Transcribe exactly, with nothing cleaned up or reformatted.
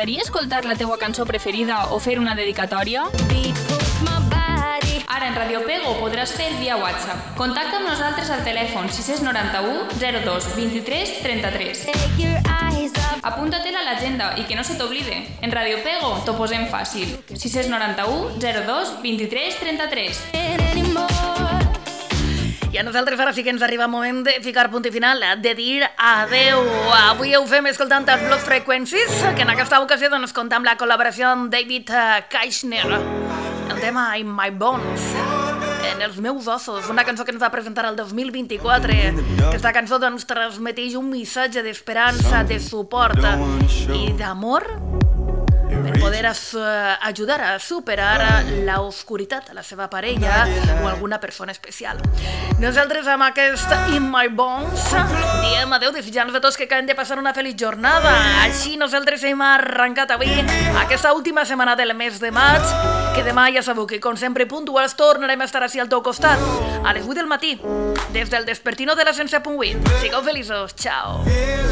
T'agradaria escoltar la teua cançó preferida o fer una dedicatòria? Ara en Radio Pego ho podràs fer via WhatsApp. Contacta amb nosaltres al telèfon sis nou u zero dos vint-i-tres trenta-tres. Apunta-te'l a l'agenda i que no se t'oblide. En Radio Pego t'ho posem fàcil. sis nou u zero dos vint-i-tres trenta-tres. I a nosaltres ara sí que ens arriba el moment de ficar punt i final, de dir adeu. Avui ho fem escoltant els Blood Frequencies, que en aquesta ocasió doncs compta amb la col·laboració amb David Kushner. El tema In My Bones, en els meus ossos, una cançó que ens va presentar el dos mil vint-i-quatre. Aquesta cançó doncs transmeteix un missatge d'esperança, de suport i d'amor per poder uh, ajudar a superar la oscuritat a la seva parella o alguna persona especial. Nosaltres amb aquest In My Bones diem adeu, desitjant-nos a tots que acaben de passar una feliç jornada. Així nosaltres hem arrencat avui aquesta última setmana del mes de maig, que demà ja sabeu que com sempre puntuals tornarem a estar així al teu costat a les vuit del matí des del Despertino de la cent set punt vuit. Sigueu feliços, ciao.